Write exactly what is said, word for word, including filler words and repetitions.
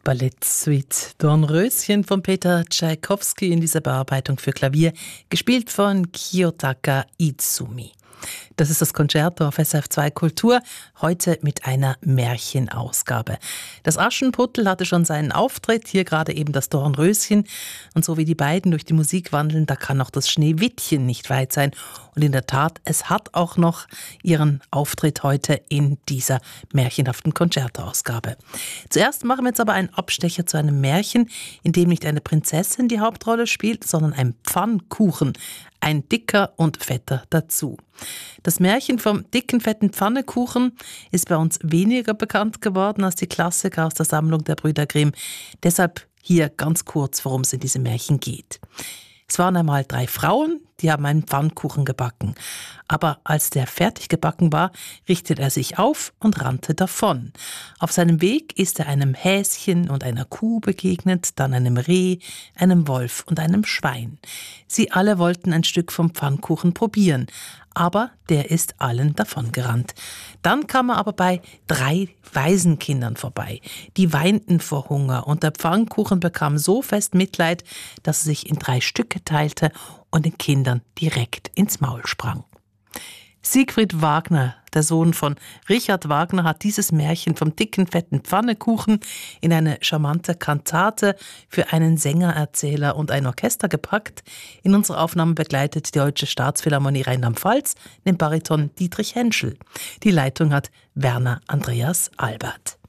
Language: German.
Ballettsuite Dornröschen von Peter Tschaikowski in dieser Bearbeitung für Klavier, gespielt von Kiyotaka Izumi. Das ist das Concerto auf S R F zwei Kultur, heute mit einer Märchenausgabe. Das Aschenputtel hatte schon seinen Auftritt, hier gerade eben das Dornröschen. Und so wie die beiden durch die Musik wandeln, da kann auch das Schneewittchen nicht weit sein. Und in der Tat, es hat auch noch ihren Auftritt heute in dieser märchenhaften Concerto-Ausgabe. Zuerst machen wir jetzt aber einen Abstecher zu einem Märchen, in dem nicht eine Prinzessin die Hauptrolle spielt, sondern ein Pfannkuchen. Ein dicker und fetter dazu. Das Märchen vom dicken, fetten Pfannekuchen ist bei uns weniger bekannt geworden als die Klassiker aus der Sammlung der Brüder Grimm. Deshalb hier ganz kurz, worum es in diesem Märchen geht. Es waren einmal drei Frauen, die haben einen Pfannkuchen gebacken. Aber als der fertig gebacken war, richtete er sich auf und rannte davon. Auf seinem Weg ist er einem Häschen und einer Kuh begegnet, dann einem Reh, einem Wolf und einem Schwein. Sie alle wollten ein Stück vom Pfannkuchen probieren, aber der ist allen davongerannt. Dann kam er aber bei drei Waisenkindern vorbei. Die weinten vor Hunger und der Pfannkuchen bekam so fest Mitleid, dass er sich in drei Stücke teilte und den Kindern direkt ins Maul sprang. Siegfried Wagner, der Sohn von Richard Wagner, hat dieses Märchen vom dicken, fetten Pfannekuchen in eine charmante Kantate für einen Sängererzähler und ein Orchester gepackt. In unserer Aufnahme begleitet die Deutsche Staatsphilharmonie Rheinland-Pfalz den Bariton Dietrich Henschel. Die Leitung hat Werner Andreas Albert.